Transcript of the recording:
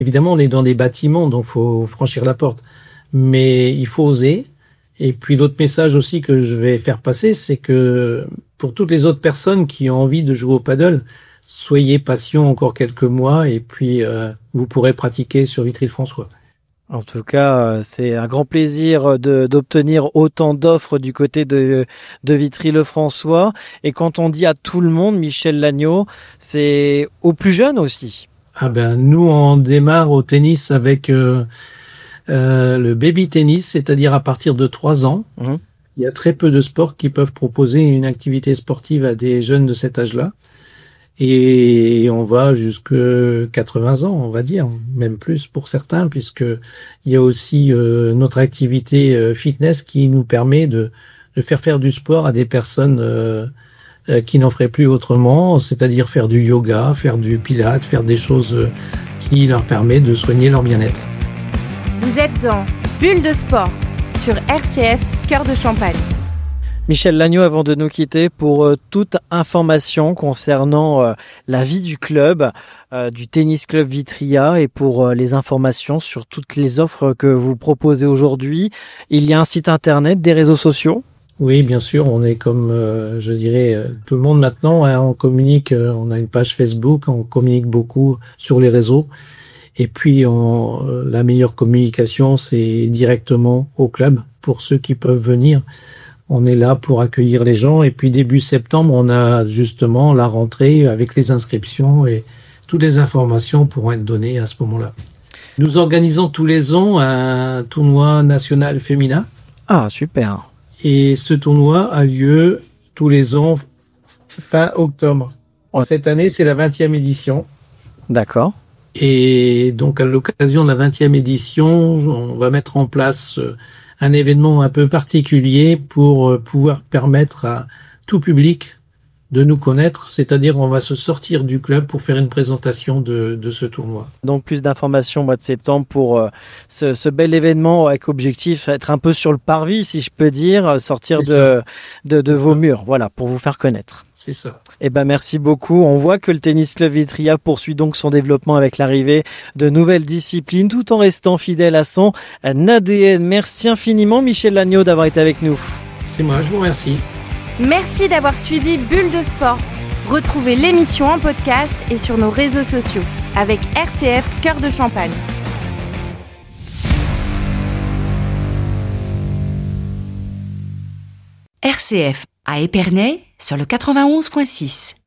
Évidemment, on est dans des bâtiments, donc faut franchir la porte. Mais il faut oser. Et puis l'autre message aussi que je vais faire passer, c'est que pour toutes les autres personnes qui ont envie de jouer au paddle, soyez patient encore quelques mois et puis vous pourrez pratiquer sur Vitry-le-François. En tout cas, c'est un grand plaisir d'obtenir autant d'offres du côté de Vitry-le-François. Et quand on dit à tout le monde, Michel Lagnaud, c'est aux plus jeunes aussi. Ah ben nous on démarre au tennis avec le baby tennis, c'est-à-dire à partir de 3 ans. Mmh. Il y a très peu de sports qui peuvent proposer une activité sportive à des jeunes de cet âge-là. Et on va jusque 80 ans, on va dire, même plus pour certains, puisque il y a aussi notre activité fitness qui nous permet de faire du sport à des personnes qui n'en feraient plus autrement, c'est-à-dire faire du yoga, faire du pilates, faire des choses qui leur permettent de soigner leur bien-être. Vous êtes dans Bulle de sport sur RCF Cœur de Champagne. Michel Lagnaud, avant de nous quitter, pour toute information concernant la vie du club, du Tennis Club Vitria, et pour les informations sur toutes les offres que vous proposez aujourd'hui, il y a un site internet, des réseaux sociaux? Oui, bien sûr, on est comme, je dirais, tout le monde maintenant, hein, on communique, on a une page Facebook, on communique beaucoup sur les réseaux. Et puis, la meilleure communication, c'est directement au club, pour ceux qui peuvent venir. On est là pour accueillir les gens. Et puis, début septembre, on a justement la rentrée avec les inscriptions et toutes les informations pourront être données à ce moment-là. Nous organisons tous les ans un tournoi national féminin. Ah, super. Et ce tournoi a lieu tous les ans fin octobre. Ouais. Cette année, c'est la 20e édition. D'accord. Et donc, à l'occasion de la 20e édition, on va mettre en place un événement un peu particulier pour pouvoir permettre à tout public de nous connaître, c'est-à-dire on va se sortir du club pour faire une présentation de ce tournoi. Donc plus d'informations au mois de septembre pour ce bel événement avec objectif être un peu sur le parvis, si je peux dire, sortir de vos murs, voilà, pour vous faire connaître. C'est ça. Eh ben merci beaucoup. On voit que le Tennis Club Vitria poursuit donc son développement avec l'arrivée de nouvelles disciplines tout en restant fidèle à son ADN. Merci infiniment Michel Lagnaud d'avoir été avec nous. C'est moi, je vous remercie. Merci d'avoir suivi Bulle de sport. Retrouvez l'émission en podcast et sur nos réseaux sociaux avec RCF Cœur de Champagne. RCF à Épernay sur le 91.6.